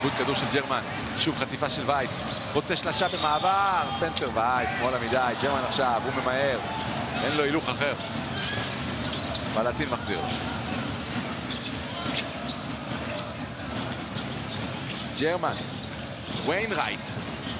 עוד כדור של ג'רמן, שוב חטיפה של וייס, רוצה שלשה במעבר, ספנסר וייס, שמאלה מדי, ג'רמן עכשיו, הוא ממהר, אין לו הילוך אחר. בלטין מחזיר לו. ג'רמן, ויינרייט,